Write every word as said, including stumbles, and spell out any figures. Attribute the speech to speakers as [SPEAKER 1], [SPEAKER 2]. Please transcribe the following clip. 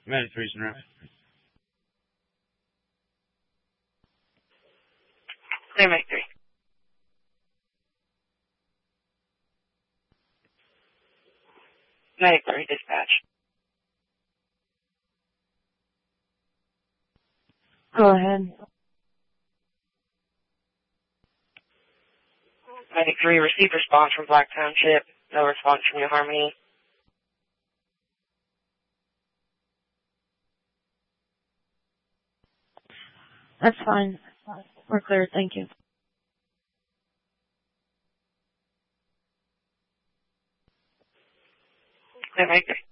[SPEAKER 1] Medic three, Center.
[SPEAKER 2] Clear Medic three. Medic three, dispatch.
[SPEAKER 3] Go ahead.
[SPEAKER 2] Medic three, received response from Black Township. No response from New Harmony.
[SPEAKER 3] That's fine. We're clear, thank you.
[SPEAKER 2] Clear Medic three.